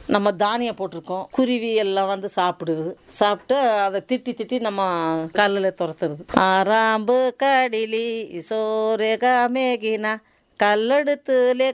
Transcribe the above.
நம்ம தானியம் போட்டிருக்கோம், குருவி எல்லாம் வந்து சாப்பிடுது. சாப்பிட்டு அதை திட்டி திட்டி நம்ம கல்லில் துரத்துறது. ஆராம்பு கடிலி சோரேகா மேகினா கல்லெடுத்து